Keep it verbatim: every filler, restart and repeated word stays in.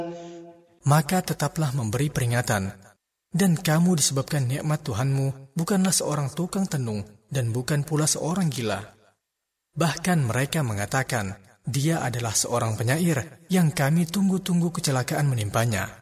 Maka tetaplah memberi peringatan. Dan kamu disebabkan nikmat Tuhanmu bukanlah seorang tukang tenung dan bukan pula seorang gila. Bahkan mereka mengatakan, dia adalah seorang penyair yang kami tunggu-tunggu kecelakaan menimpanya.